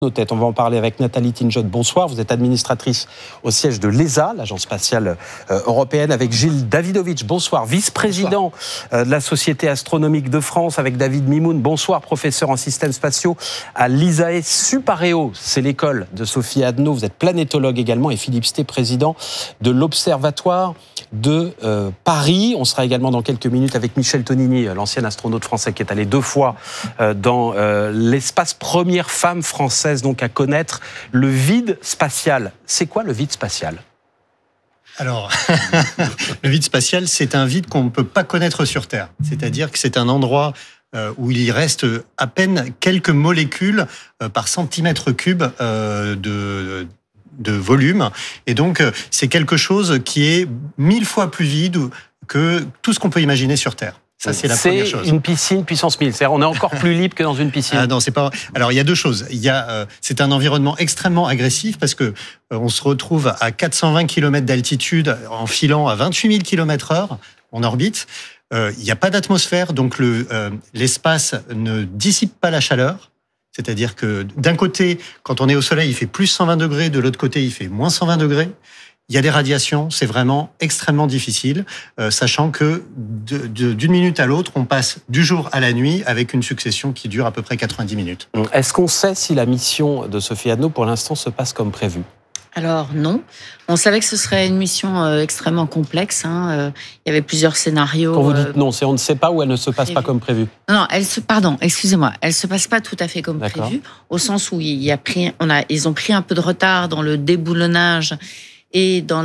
nos têtes. On va en parler avec Nathalie Tinjot. Bonsoir, vous êtes administratrice au siège de l'ESA, l'Agence spatiale européenne, avec Gilles Davidovitch. Bonsoir, vice-président de la Société astronomique de France, avec David Mimoun. Bonsoir, professeur en systèmes spatiaux à l'ISAE Suparéo. C'est l'école de Sophie Adno. Vous êtes planétologue également, et Philippe Sté, président de l'Observatoire de Paris. On sera également dans quelques minutes avec Michel Tonini, l'ancien astronaute français qui est allé 2 fois dans l'espace, première femme française donc à connaître le vide spatial. C'est quoi le vide spatial ? Alors, le vide spatial, c'est un vide qu'on ne peut pas connaître sur Terre. C'est-à-dire que c'est un endroit où il reste à peine quelques molécules par centimètre cube de volume. Et donc, c'est quelque chose qui est 1000 fois plus vide que tout ce qu'on peut imaginer sur Terre. Ça, c'est la première chose. C'est une piscine puissance 1000. C'est-à-dire, on est encore plus libre que dans une piscine. Ah non, c'est pas. Alors, il y a 2 choses. C'est un environnement extrêmement agressif parce que on se retrouve à 420 km d'altitude en filant à 28 000 km/h en orbite. Il n'y a pas d'atmosphère, donc l'espace ne dissipe pas la chaleur. C'est-à-dire que d'un côté, quand on est au soleil, il fait plus 120 degrés, de l'autre côté, il fait moins 120 degrés. Il y a des radiations, c'est vraiment extrêmement difficile, sachant que d'une minute à l'autre, on passe du jour à la nuit avec une succession qui dure à peu près 90 minutes. Est-ce qu'on sait si la mission de Sophie Adno, pour l'instant, se passe comme prévu ? Alors non, on savait que ce serait une mission extrêmement complexe. Il y avait plusieurs scénarios. Quand vous dites non, c'est on ne sait pas ou elle ne se passe pas comme prévu ? Non, elle se passe pas tout à fait comme prévu, au sens où ils ont pris un peu de retard dans le déboulonnage et dans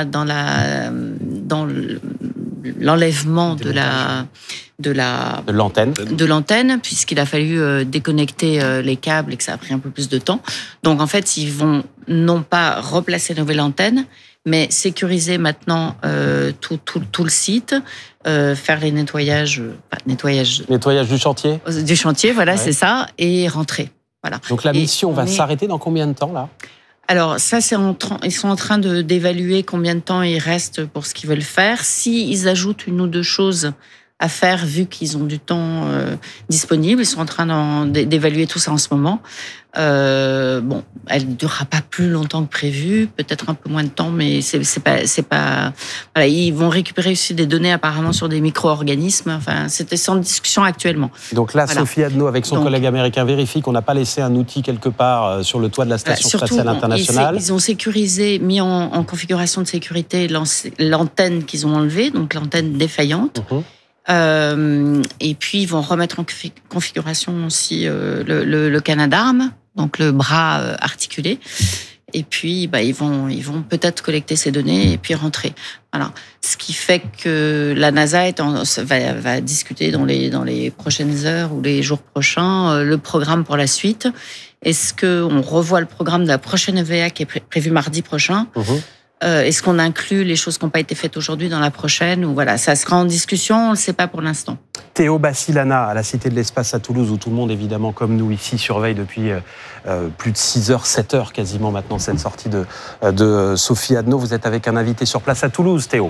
l'enlèvement de l'antenne, puisqu'il a fallu déconnecter les câbles et que ça a pris un peu plus de temps. Donc en fait, ils vont non pas replacer la nouvelle antenne, mais sécuriser maintenant tout le site, faire les nettoyages du chantier. Du chantier, voilà, ouais. C'est ça, et rentrer. Voilà. Donc la mission va s'arrêter dans combien de temps là ? Alors ça, ils sont en train d'évaluer combien de temps il reste pour ce qu'ils veulent faire. S'ils ajoutent 1 ou 2 choses à faire, vu qu'ils ont du temps disponible, ils sont en train d'évaluer tout ça en ce moment. Elle ne durera pas plus longtemps que prévu, peut-être un peu moins de temps, mais c'est pas. Voilà, ils vont récupérer aussi des données apparemment sur des micro-organismes. Enfin, c'est en discussion actuellement. Donc là, voilà. Sophie Adno, avec son collègue américain, vérifie qu'on n'a pas laissé un outil quelque part sur le toit de la Station spatiale internationale. Ils ont sécurisé, mis en configuration de sécurité l'antenne qu'ils ont enlevée, donc l'antenne défaillante. Et puis, ils vont remettre en configuration aussi le Canadarm, donc le bras articulé. Et puis, ils vont peut-être collecter ces données et puis rentrer. Voilà. Ce qui fait que la NASA va discuter dans les prochaines heures ou les jours prochains le programme pour la suite. Est-ce qu'on revoit le programme de la prochaine EVA qui est prévu mardi prochain ? Est-ce qu'on inclut les choses qui n'ont pas été faites aujourd'hui dans la prochaine ? Ou voilà, ça sera en discussion, on ne le sait pas pour l'instant. Théo Bassilana, à la Cité de l'Espace à Toulouse, où tout le monde, évidemment, comme nous ici, surveille depuis plus de 6 heures, 7 heures quasiment maintenant, cette sortie de Sophie Adno. Vous êtes avec un invité sur place à Toulouse, Théo.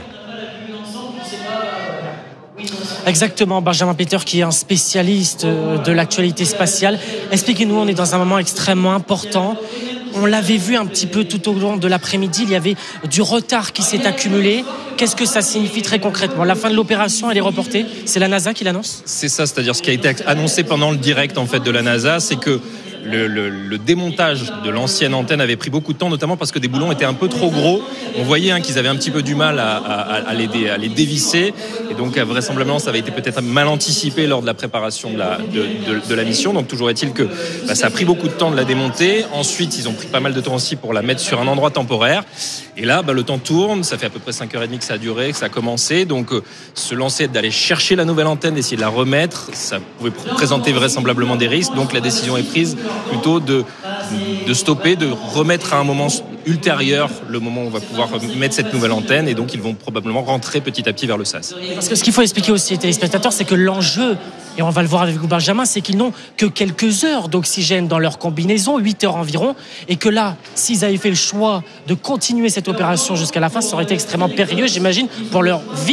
Exactement, Benjamin Peter, qui est un spécialiste de l'actualité spatiale. Expliquez-nous, on est dans un moment extrêmement important. On l'avait vu un petit peu tout au long de l'après-midi, il y avait du retard qui s'est accumulé. Qu'est-ce que ça signifie très concrètement ? La fin de l'opération, elle est reportée. C'est la NASA qui l'annonce ? C'est ça, c'est-à-dire ce qui a été annoncé pendant le direct en fait, de la NASA, c'est que le démontage de l'ancienne antenne avait pris beaucoup de temps, notamment parce que des boulons étaient un peu trop gros. On voyait qu'ils avaient un petit peu du mal à les dévisser. Et donc, vraisemblablement, ça avait été peut-être mal anticipé lors de la préparation de la mission. Donc, toujours est-il que ça a pris beaucoup de temps de la démonter. Ensuite, ils ont pris pas mal de temps aussi pour la mettre sur un endroit temporaire. Et là, le temps tourne. Ça fait à peu près 5h30 que ça a duré, que ça a commencé. Donc, se lancer, d'aller chercher la nouvelle antenne, d'essayer de la remettre, ça pouvait présenter vraisemblablement des risques. Donc, la décision est prise plutôt de stopper, de remettre à un moment ultérieur le moment où on va pouvoir mettre cette nouvelle antenne, et donc ils vont probablement rentrer petit à petit vers le SAS. Parce que ce qu'il faut expliquer aussi aux téléspectateurs, c'est que l'enjeu, et on va le voir avec vous Benjamin, c'est qu'ils n'ont que quelques heures d'oxygène dans leur combinaison, 8 heures environ, et que là, s'ils avaient fait le choix de continuer cette opération jusqu'à la fin, ça aurait été extrêmement périlleux, j'imagine, pour leur vie.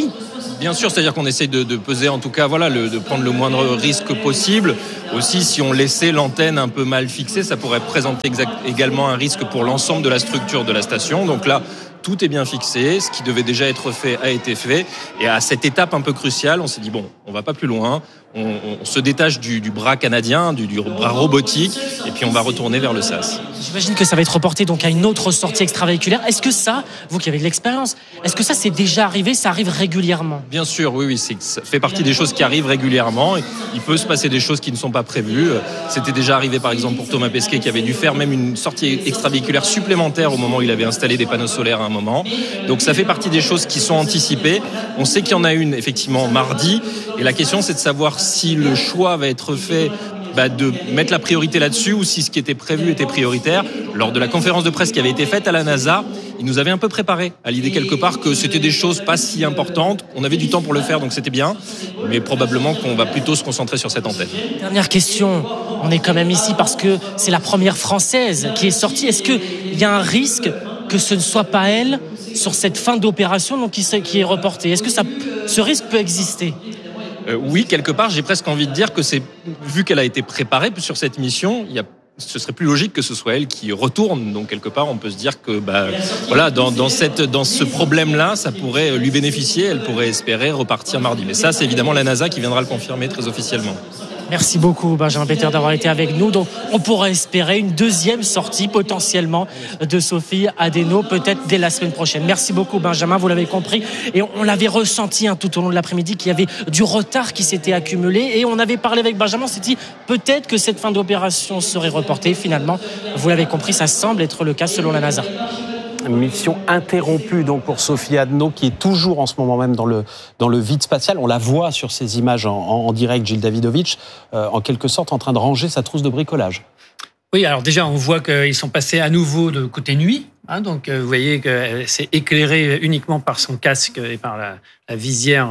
Bien sûr, c'est-à-dire qu'on essaie de peser, en tout cas, voilà, de prendre le moindre risque possible. Aussi, si on laissait l'antenne un peu mal fixée, ça pourrait présenter également un risque pour l'ensemble de la structure de la station. Donc là, tout est bien fixé, ce qui devait déjà être fait a été fait. Et à cette étape un peu cruciale, on s'est dit, bon, on va pas plus loin, on se détache du bras canadien, du bras robotique, et puis on va retourner vers le SAS. J'imagine que ça va être reporté donc à une autre sortie extravéhiculaire. Est-ce que ça, vous qui avez de l'expérience, est-ce que ça c'est déjà arrivé, ça arrive régulièrement ? Bien sûr, oui, ça fait partie des choses qui arrivent régulièrement. Il peut se passer des choses qui ne sont pas prévues. C'était déjà arrivé par exemple pour Thomas Pesquet qui avait dû faire même une sortie extravéhiculaire supplémentaire au moment où il avait installé des panneaux solaires à un moment. Donc ça fait partie des choses qui sont anticipées. On sait qu'il y en a une effectivement mardi. Et la question c'est de savoir si le choix va être fait de mettre la priorité là-dessus ou si ce qui était prévu était prioritaire. Lors de la conférence de presse qui avait été faite à la NASA, ils nous avaient un peu préparé à l'idée quelque part que c'était des choses pas si importantes. On avait du temps pour le faire, donc c'était bien. Mais probablement qu'on va plutôt se concentrer sur cette antenne. Dernière question. On est quand même ici parce que c'est la première française qui est sortie. Est-ce qu'il y a un risque que ce ne soit pas elle sur cette fin d'opération donc qui est reportée ? Est-ce que ce risque peut exister ? Oui, quelque part, j'ai presque envie de dire que vu qu'elle a été préparée sur cette mission, ce serait plus logique que ce soit elle qui retourne. Donc quelque part, on peut se dire que voilà, dans ce problème-là, ça pourrait lui bénéficier. Elle pourrait espérer repartir mardi. Mais ça, c'est évidemment la NASA qui viendra le confirmer très officiellement. Merci beaucoup Benjamin Peter d'avoir été avec nous. Donc on pourrait espérer une deuxième sortie potentiellement de Sophie Adeno peut-être dès la semaine prochaine. Merci beaucoup Benjamin, vous l'avez compris et on l'avait ressenti tout au long de l'après-midi qu'il y avait du retard qui s'était accumulé et on avait parlé avec Benjamin, on s'est dit peut-être que cette fin d'opération serait reportée. Finalement, vous l'avez compris, ça semble être le cas selon la NASA. Mission interrompue donc pour Sophie Adeno qui est toujours en ce moment même dans le vide spatial. On la voit sur ces images en direct, Gilles Davidovitch, en quelque sorte en train de ranger sa trousse de bricolage. Oui, alors déjà on voit qu'ils sont passés à nouveau de côté nuit. Donc vous voyez que c'est éclairé uniquement par son casque et par la visière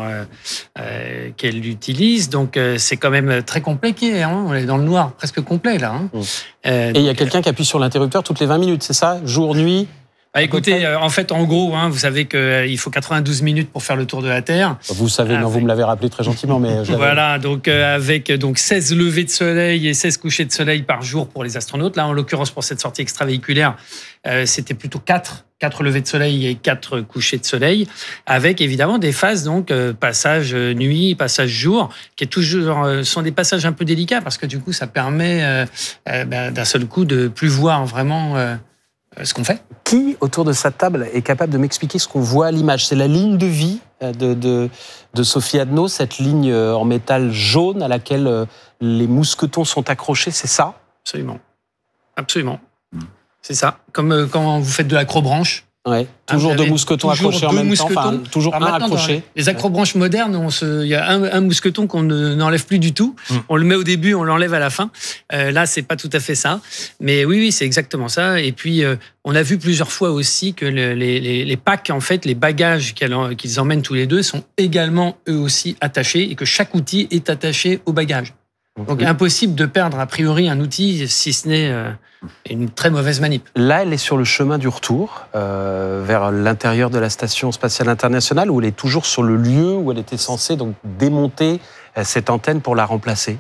qu'elle utilise. Donc c'est quand même très compliqué. On est dans le noir presque complet là. Et il y a quelqu'un qui appuie sur l'interrupteur toutes les 20 minutes, c'est ça ? Jour, nuit ? Écoutez, en fait, en gros, vous savez qu'il faut 92 minutes pour faire le tour de la Terre. Vous savez, non, vous me l'avez rappelé très gentiment, mais voilà, donc avec 16 levées de soleil et 16 couchers de soleil par jour pour les astronautes. Là, en l'occurrence, pour cette sortie extravéhiculaire, c'était plutôt 4 levées de soleil et 4 couchers de soleil, avec évidemment des phases, donc passage nuit, passage jour, qui est toujours sont des passages un peu délicats parce que du coup, ça permet d'un seul coup de plus voir vraiment ce qu'on fait. Qui, autour de cette table, est capable de m'expliquer ce qu'on voit à l'image ? C'est la ligne de vie de Sophie Adeno, cette ligne en métal jaune à laquelle les mousquetons sont accrochés, c'est ça ? Absolument. C'est ça. Comme quand vous faites de l'acrobranche. Ouais. Toujours deux mousquetons accrochés en même temps, enfin, toujours un accroché. Les acrobranches modernes, il y a un mousqueton qu'on n'enlève plus du tout. On le met au début, on l'enlève à la fin. Là, c'est pas tout à fait ça. Mais oui, c'est exactement ça. Et puis, on a vu plusieurs fois aussi que les packs, en fait, les bagages qu'ils emmènent tous les deux sont également eux aussi attachés et que chaque outil est attaché au bagage. Donc, impossible de perdre a priori un outil si ce n'est une très mauvaise manip. Là, elle est sur le chemin du retour vers l'intérieur de la Station spatiale internationale où elle est toujours sur le lieu où elle était censée donc démonter cette antenne pour la remplacer.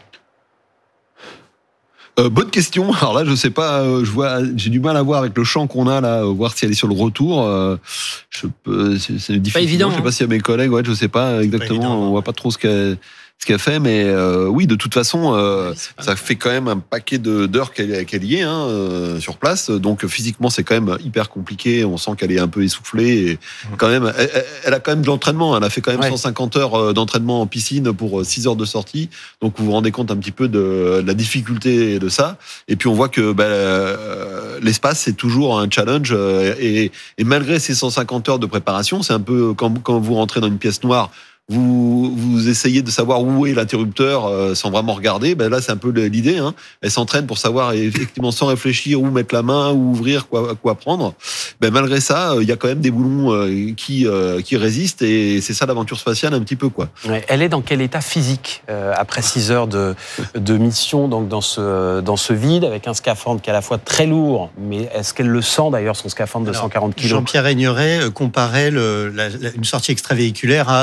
Bonne question. Alors là, je sais pas. J'ai du mal à voir avec le champ qu'on a là, voir si elle est sur le retour. C'est difficile. Pas évident. Je sais pas si à mes collègues, je sais pas exactement. On voit pas trop ce qu'elle fait, mais oui, de toute façon, ça fait quand même un paquet d'heures qu'elle y est sur place. Donc physiquement, c'est quand même hyper compliqué. On sent qu'elle est un peu essoufflée. Et quand même, elle a quand même de l'entraînement. Elle a fait quand même 150 heures d'entraînement en piscine pour 6 heures de sortie. Donc vous vous rendez compte un petit peu de la difficulté de ça. Et puis on voit que l'espace, c'est toujours un challenge. Et malgré ces 150 heures de préparation, c'est un peu quand vous rentrez dans une pièce noire. Vous essayez de savoir où est l'interrupteur sans vraiment regarder. Là, c'est un peu l'idée. Elle s'entraîne pour savoir effectivement sans réfléchir où mettre la main, où ouvrir, quoi prendre. Malgré ça, il y a quand même des boulons qui résistent et c'est ça l'aventure spatiale un petit peu quoi. Ouais, elle est dans quel état physique après 6 heures de mission donc dans ce vide avec un scaphandre qui est à la fois très lourd, mais est-ce qu'elle le sent d'ailleurs son scaphandre de 140 kg ? Jean-Pierre Aigneret comparait une sortie extravéhiculaire à 2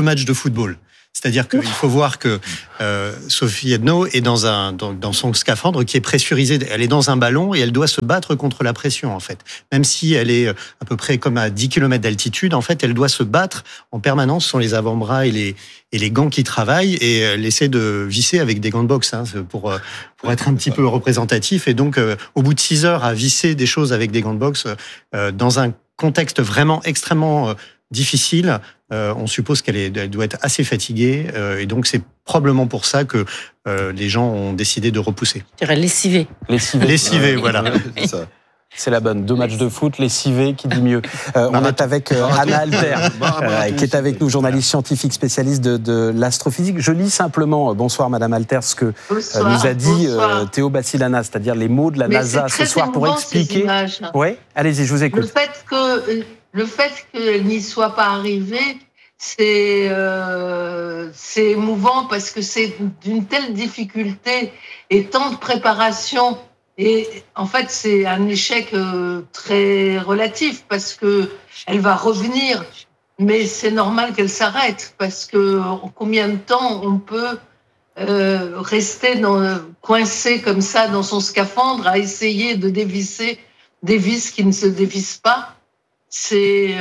matchs de football. C'est-à-dire qu'il faut voir que Sophie Edno est dans son scaphandre qui est pressurisé. Elle est dans un ballon et elle doit se battre contre la pression, en fait. Même si elle est à peu près comme à 10 km d'altitude, en fait, elle doit se battre en permanence. Ce sont les avant-bras et les gants qui travaillent, et elle essaie de visser avec des gants de boxe, hein, pour être un petit peu représentatif. Et donc, au bout de 6 heures à visser des choses avec des gants de boxe, dans un contexte vraiment extrêmement difficile, on suppose qu'elle doit être assez fatiguée, et donc c'est probablement pour ça que les gens ont décidé de repousser. Je dirais lessivé. Lessivé, voilà. C'est ça. C'est la bonne. 2 matchs de foot, lessivé, qui dit mieux. On est avec Anna Alter, qui est avec nous, journaliste scientifique, spécialiste de l'astrophysique. Je lis simplement, bonsoir Madame Alter, ce que nous a dit Théo Bassilana, c'est-à-dire les mots de la NASA ce soir pour expliquer. Oui, allez-y, je vous écoute. Le fait qu'elle n'y soit pas arrivée, c'est émouvant parce que c'est d'une telle difficulté et tant de préparation. Et en fait, c'est un échec très relatif parce que elle va revenir, mais c'est normal qu'elle s'arrête parce que en combien de temps on peut rester coincé comme ça dans son scaphandre à essayer de dévisser des vis qui ne se dévissent pas. C'est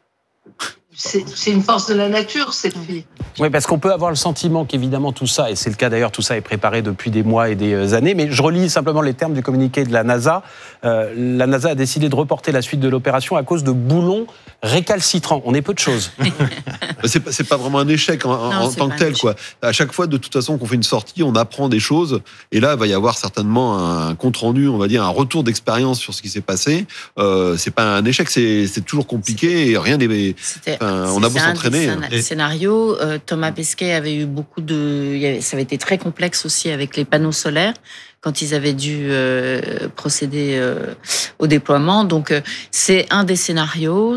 une force de la nature, cette fille. Oui, parce qu'on peut avoir le sentiment qu'évidemment tout ça, et c'est le cas d'ailleurs, tout ça est préparé depuis des mois et des années, mais je relis simplement les termes du communiqué de la NASA. La NASA a décidé de reporter la suite de l'opération à cause de boulons récalcitrants. On est peu de choses. C'est pas vraiment un échec en tant que tel, quoi. À chaque fois, de toute façon, qu'on fait une sortie, on apprend des choses, et là, il va y avoir certainement un compte-rendu, on va dire, un retour d'expérience sur ce qui s'est passé. C'est pas un échec, c'est toujours compliqué, et rien n'est... on a beau s'entraîner. C'est un scénario. Thomas Pesquet avait eu ça avait été très complexe aussi avec les panneaux solaires quand ils avaient dû procéder au déploiement. Donc c'est un des scénarios.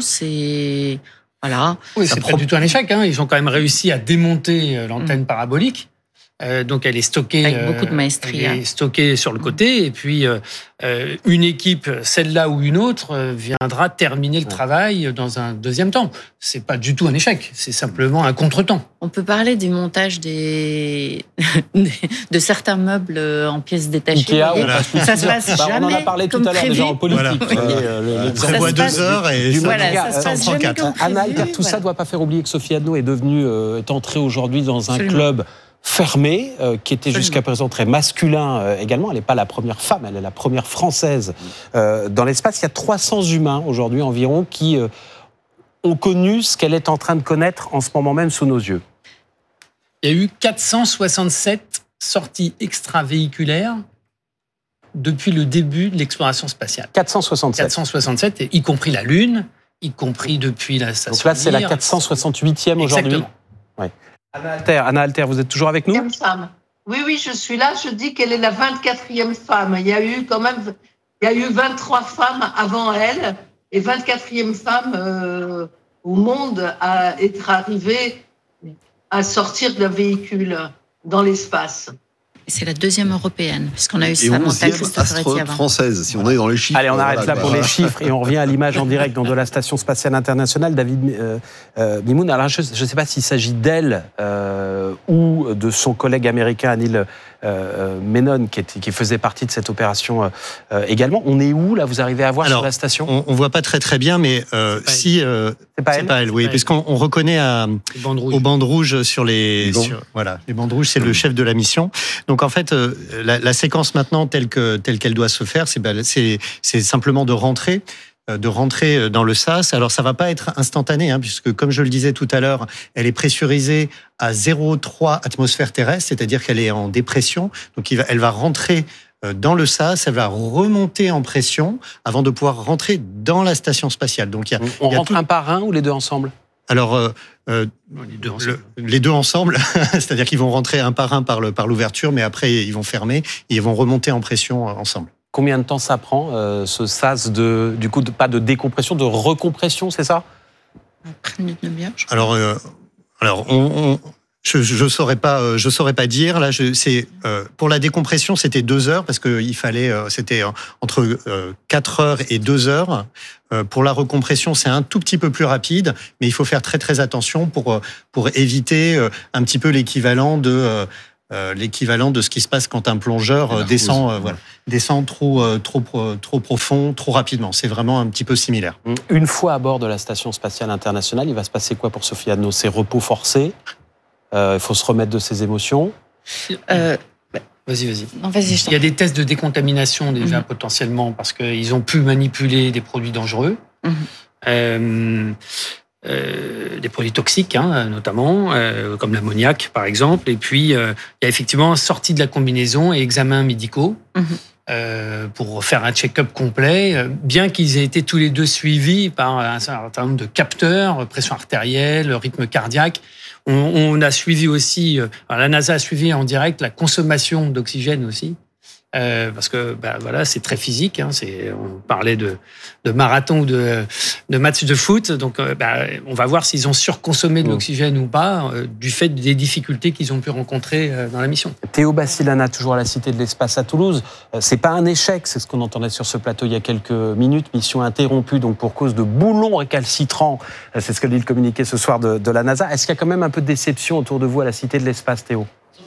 Voilà. Oui, c'est pas du tout un échec. Hein. Ils ont quand même réussi à démonter l'antenne parabolique. Donc elle est stockée avec beaucoup de maestrie. Elle est stockée sur le côté, et puis une équipe, celle-là ou une autre, viendra terminer le travail dans un deuxième temps. C'est pas du tout un échec, c'est simplement un contretemps. On peut parler du montage de certains meubles en pièces détachées. Ikea, ça se passe jamais. On en a parlé tout à l'heure déjà en politique. On prévoit 2 heures et ça en prend 4. Anna Alter, tout ça ne doit pas faire oublier que Sophie Edno est entrée aujourd'hui dans un club fermé, qui était jusqu'à présent très masculin également. Elle n'est pas la première femme, elle est la première française dans l'espace. Il y a 300 humains aujourd'hui environ qui ont connu ce qu'elle est en train de connaître en ce moment même sous nos yeux. Il y a eu 467 sorties extravéhiculaires depuis le début de l'exploration spatiale. 467, y compris la Lune, y compris depuis la station. Donc là, c'est la 468e aujourd'hui. Exactement. Ouais. Anna Alter, vous êtes toujours avec nous ? Femme. Oui, je suis là. Je dis qu'elle est la 24e femme. Il y a eu 23 femmes avant elle, et 24e femme au monde à être arrivée à sortir d'un véhicule dans l'espace. C'est la 2e européenne, puisqu'on a eu Et Samantha 11e astronaute française, si on est dans les chiffres. Allez, on arrête là pour les chiffres et on revient à l'image en direct de la Station Spatiale Internationale. David Mimoun, alors je ne sais pas s'il s'agit d'elle ou de son collègue américain Anil Menon, qui faisait partie de cette opération également. On est où, là, vous arrivez à voir sur la station ? On ne voit pas très bien, mais c'est pas elle, oui, parce qu'on reconnaît aux bandes rouges sur les bandes rouges, c'est le chef de la mission. Donc en fait, la séquence maintenant telle qu'elle doit se faire, c'est simplement de rentrer dans le SAS. Alors ça va pas être instantané, hein, puisque comme je le disais tout à l'heure, elle est pressurisée à 0,3 atmosphère terrestre, c'est-à-dire qu'elle est en dépression. Donc elle va rentrer dans le SAS, elle va remonter en pression avant de pouvoir rentrer dans la station spatiale. Donc on rentre un par un ou les deux ensemble ? Alors, les deux ensemble, c'est-à-dire qu'ils vont rentrer un par un par l'ouverture, mais après ils vont fermer et ils vont remonter en pression ensemble. Combien de temps ça prend, ce sas pas de décompression, de recompression, c'est ça ? Alors, Je saurais pas dire. Là, pour la décompression, c'était 2 heures parce que c'était entre 4 heures et 2 heures. Pour la recompression, c'est un tout petit peu plus rapide, mais il faut faire très très attention pour éviter un petit peu l'équivalent de ce qui se passe quand un plongeur descend trop profond, trop rapidement. C'est vraiment un petit peu similaire. Une fois à bord de la Station spatiale internationale, il va se passer quoi pour Sophie Adno? C'est repos forcé. Il faut se remettre de ses émotions. Vas-y. Non, vas-y, je t'en Il y a des tests de décontamination déjà potentiellement parce qu'ils ont pu manipuler des produits dangereux, des produits toxiques notamment, comme l'ammoniac par exemple. Et puis il y a effectivement sortie de la combinaison et examens médicaux pour faire un check-up complet, bien qu'ils aient été tous les deux suivis par un certain nombre de capteurs, pression artérielle, rythme cardiaque. On a suivi aussi, la NASA a suivi en direct la consommation d'oxygène aussi, parce que c'est très physique. On parlait de marathon ou de match de foot, donc on va voir s'ils ont surconsommé de l'oxygène ou pas, du fait des difficultés qu'ils ont pu rencontrer dans la mission. Théo Bassilana, toujours à la Cité de l'Espace à Toulouse. C'est pas un échec, c'est ce qu'on entendait sur ce plateau il y a quelques minutes. Mission interrompue donc pour cause de boulons récalcitrants. C'est ce que dit le communiqué ce soir de la NASA. Est-ce qu'il y a quand même un peu de déception autour de vous à la Cité de l'Espace, Théo?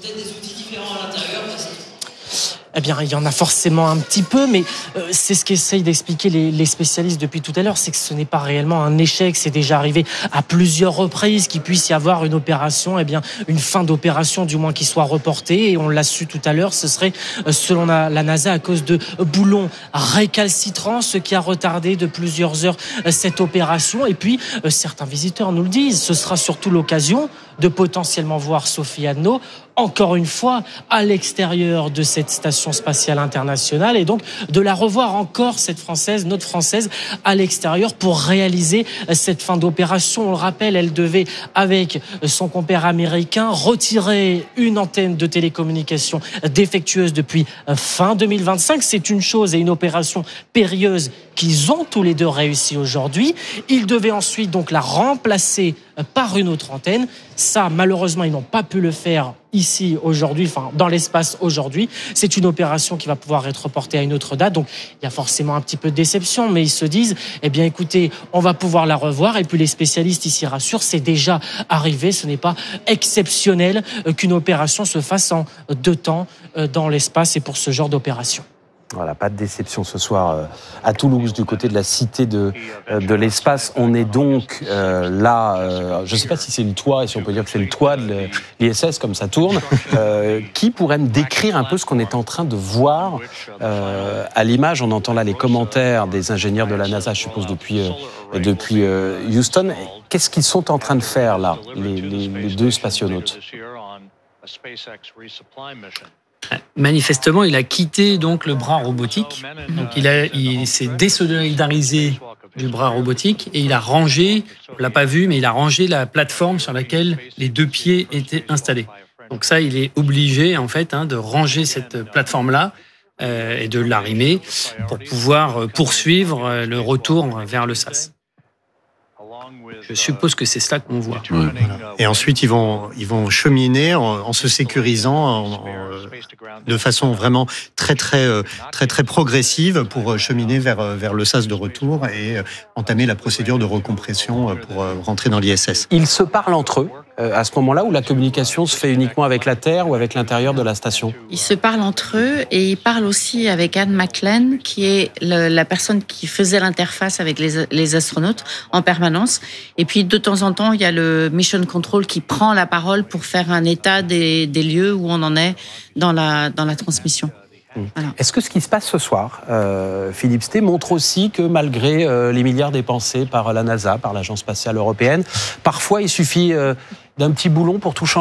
Eh bien, il y en a forcément un petit peu, mais c'est ce qu'essayent d'expliquer les spécialistes depuis tout à l'heure, c'est que ce n'est pas réellement un échec. C'est déjà arrivé à plusieurs reprises qu'il puisse y avoir une opération, une fin d'opération du moins qui soit reportée. Et on l'a su tout à l'heure, ce serait, selon la NASA, à cause de boulons récalcitrants, ce qui a retardé de plusieurs heures cette opération. Et puis, certains visiteurs nous le disent, ce sera surtout l'occasion de potentiellement voir Sophie Adno encore une fois à l'extérieur de cette station spatiale internationale et donc de la revoir encore, notre Française, à l'extérieur pour réaliser cette fin d'opération. On le rappelle, elle devait, avec son compère américain, retirer une antenne de télécommunication défectueuse depuis fin 2025. C'est une chose et une opération périlleuse qu'ils ont tous les deux réussi aujourd'hui. Ils devaient ensuite donc la remplacer par une autre antenne. Ça, malheureusement, ils n'ont pas pu le faire ici aujourd'hui, dans l'espace aujourd'hui. C'est une opération qui va pouvoir être reportée à une autre date. Donc, il y a forcément un petit peu de déception, mais ils se disent, écoutez, on va pouvoir la revoir. Et puis, les spécialistes ici rassurent, c'est déjà arrivé. Ce n'est pas exceptionnel qu'une opération se fasse en 2 temps dans l'espace et pour ce genre d'opération. Voilà, pas de déception ce soir à Toulouse, du côté de la Cité de l'Espace. On est donc là, je ne sais pas si c'est le toit, et si on peut dire que c'est le toit de l'ISS, comme ça tourne. Qui pourrait me décrire un peu ce qu'on est en train de voir à l'image? On entend là les commentaires des ingénieurs de la NASA, je suppose, depuis Houston. Qu'est-ce qu'ils sont en train de faire là, les 2 spationautes? Manifestement, il a quitté donc le bras robotique. Donc il s'est désolidarisé du bras robotique et il a rangé, on l'a pas vu, mais il a rangé la plateforme sur laquelle les 2 pieds étaient installés. Donc ça, il est obligé en fait de ranger cette plateforme-là et de l'arrimer pour pouvoir poursuivre le retour vers le SAS. Je suppose que c'est cela qu'on voit. Ouais. Et ensuite, ils vont cheminer en se sécurisant de façon vraiment très progressive pour cheminer vers le SAS de retour et entamer la procédure de recompression pour rentrer dans l'ISS. Ils se parlent entre eux à ce moment-là, où la communication se fait uniquement avec la Terre ou avec l'intérieur de la station? Ils se parlent entre eux et ils parlent aussi avec Anne McLean, qui est la personne qui faisait l'interface avec les astronautes en permanence. Et puis, de temps en temps, il y a le Mission Control qui prend la parole pour faire un état des lieux où on en est dans la transmission. Voilà. Est-ce que ce qui se passe ce soir, Philippe Stey, montre aussi que malgré les milliards dépensés par la NASA, par l'Agence spatiale européenne, parfois il suffit d'un petit boulon pour tout changer?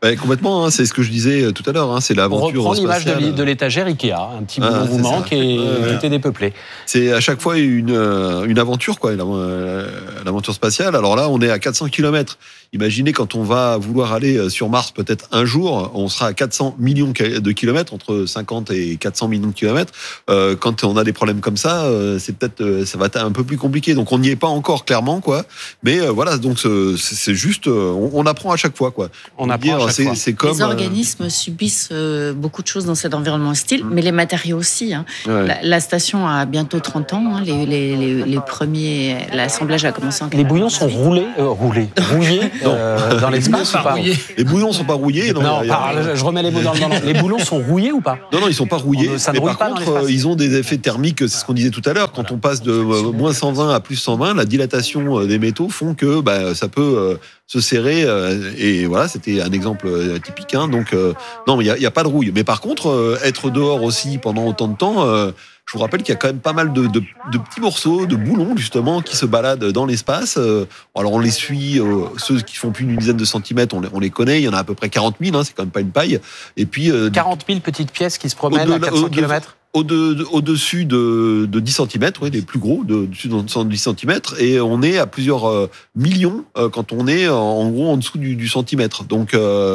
Complètement, c'est ce que je disais tout à l'heure, c'est On l'aventure reprend l'image spatiale. de l'étagère Ikea, un petit boulon vous c'est manque ça. et était dépeuplé. C'est à chaque fois une aventure, quoi, l'aventure spatiale. Alors là, on est à 400 km. Imaginez quand on va vouloir aller sur Mars peut-être un jour, on sera à 400 millions de kilomètres, entre 50 et 400 millions de kilomètres. Quand on a des problèmes comme ça, c'est peut-être, ça va être un peu plus compliqué. Donc on n'y est pas encore clairement, quoi. Mais voilà, donc c'est juste, on apprend à chaque fois, quoi. On apprend à chaque fois. C'est comme les organismes subissent beaucoup de choses dans cet environnement hostile, mais les matériaux aussi. Ouais. La station a bientôt 30 ans. Les premiers, l'assemblage a commencé en 98. Les bouillons sont rouillés dans l'espace ou pas? Les bouillons sont pas rouillés. Non, je remets les mots dans le. Les boulons sont rouillés ou pas? Non, ils sont pas rouillés. Ça ne mais rouille par pas dans contre, l'espace. ils ont des effets thermiques. C'est ce qu'on disait tout à l'heure. Quand on passe de moins 120 à plus 120, la dilatation des métaux font que ça peut se serrer. Et voilà, c'était un exemple typique. Donc, non, mais il n'y a pas de rouille. Mais par contre, être dehors aussi pendant autant de temps, je vous rappelle qu'il y a quand même pas mal de petits morceaux, de boulons, justement, qui se baladent dans l'espace. Alors, on les suit, ceux qui font plus d'une dizaine de centimètres, on les connaît. Il y en a à peu près 40 000, c'est quand même pas une paille. Et puis, 40 000 petites pièces qui se promènent à 400 km. Au-dessus de 10 cm, les plus gros, au-dessus de 10 cm, et on est à plusieurs millions quand on est en gros en dessous du centimètre. Donc,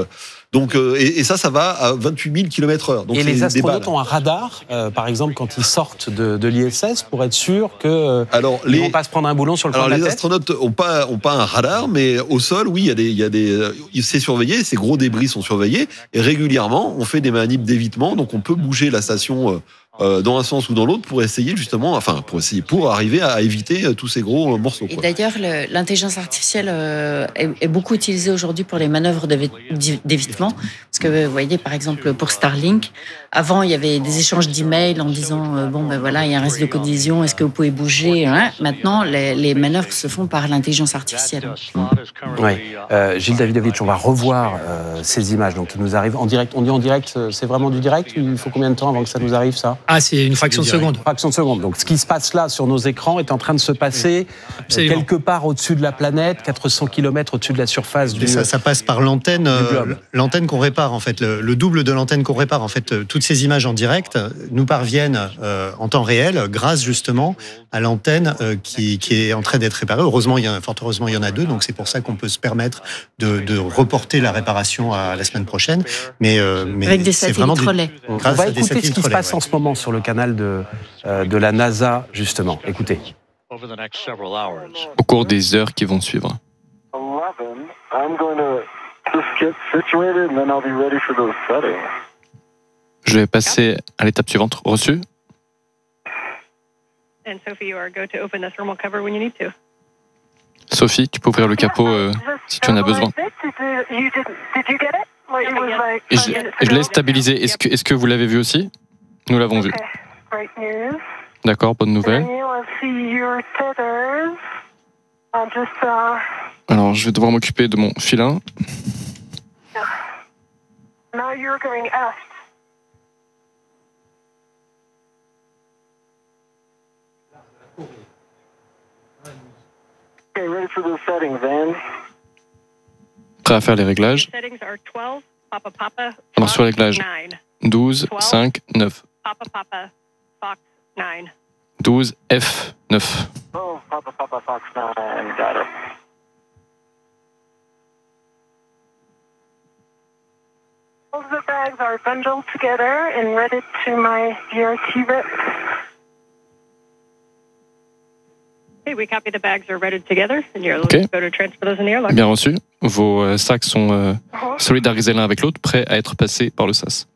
ça va à 28 000 km/h. Donc et les astronautes ont un radar, par exemple, quand ils sortent de l'ISS, pour être sûr qu'ils ne vont pas se prendre un boulon sur le coin de la tête. Les astronautes n'ont pas un radar, mais au sol, oui, c'est surveillé, ces gros débris sont surveillés, et régulièrement, on fait des manips d'évitement, donc on peut bouger la station dans un sens ou dans l'autre pour essayer justement, pour arriver à éviter tous ces gros morceaux. Et d'ailleurs, l'intelligence artificielle est beaucoup utilisée aujourd'hui pour les manœuvres d'évitement. Parce que vous voyez, par exemple, pour Starlink, avant, il y avait des échanges d'emails en disant il y a un risque de collision, est-ce que vous pouvez bouger, hein? Maintenant, les manœuvres se font par l'intelligence artificielle. Oui. Gilles Davidovitch, on va revoir ces images donc, qui nous arrivent en direct. On dit en direct, c'est vraiment du direct? Il faut combien de temps avant que ça nous arrive, ça? C'est une fraction de seconde. Fraction de seconde. Donc, ce qui se passe là sur nos écrans est en train de se passer quelque part au-dessus de la planète, 400 km au-dessus de la surface du globe. Ça passe par l'antenne qu'on répare, en fait, le double de l'antenne qu'on répare. En fait, toutes ces images en direct nous parviennent en temps réel grâce justement à l'antenne qui est en train d'être réparée. Fort heureusement, il y en a deux, donc c'est pour ça qu'on peut se permettre de reporter la réparation à la semaine prochaine. Mais avec des satellites relais. On va écouter ce qui se passe en ce moment sur le canal de la NASA, justement. Écoutez. Au cours des heures qui vont suivre. Je vais passer à l'étape suivante. Reçu. Sophie, tu peux ouvrir le capot si tu en as besoin. Et je l'ai stabilisé. Est-ce que vous l'avez vu aussi? Nous l'avons vu. D'accord, bonne nouvelle. Alors, je vais devoir m'occuper de mon filin. Prêt à faire les réglages. Alors, sur les réglages, 12, 5, 9. 12, F, 9. All the bags are bundled together and ready to my DRT rep. Bien reçu. Vos sacs sont solidarisés l'un avec l'autre, prêts à être passés par le SAS.